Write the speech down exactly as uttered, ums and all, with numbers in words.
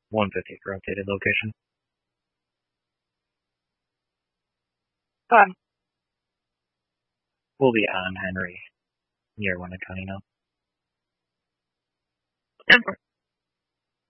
one fifty for updated location. Fun. We'll be on Henry, near Winneconne now.